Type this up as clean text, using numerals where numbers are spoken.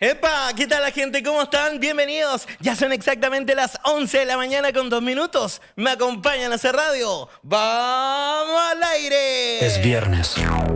¡Epa! ¿Qué tal la gente? ¿Cómo están? Bienvenidos. Ya son exactamente las 11 de la mañana con 2 minutos. Me acompañan a hacer radio. ¡Vamos al aire! Es viernes.